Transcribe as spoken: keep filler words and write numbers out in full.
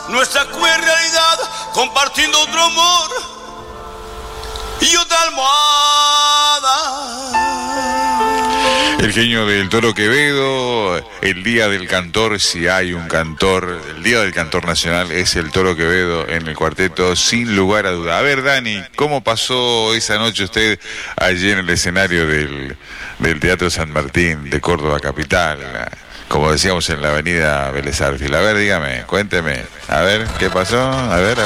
nuestra cruel realidad, compartiendo otro amor y otra almohada. El genio del Toro Quevedo, el día del cantor, si hay un cantor, el día del cantor nacional es el Toro Quevedo en el cuarteto, sin lugar a duda. A ver, Dani, ¿cómo pasó esa noche usted allí en el escenario del, del Teatro San Martín de Córdoba capital? Como decíamos en la avenida Vélez Arfield. A ver, dígame, cuénteme. A ver, ¿qué pasó? A ver, a ver.